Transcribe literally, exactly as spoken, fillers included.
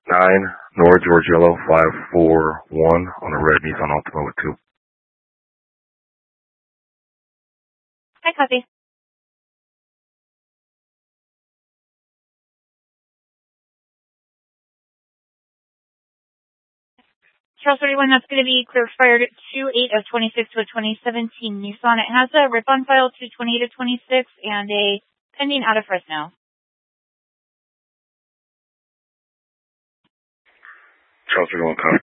nine, Nora George Yellow, five four one on a red Nissan Altima with two. Hi, copy. Charles thirty-one, that's going to be clear fired at two eight of twenty-six to a twenty seventeen Nissan. It has a rip on file two twenty-eight of twenty-six and a pending out of Fresno. Charles thirty-one, copy.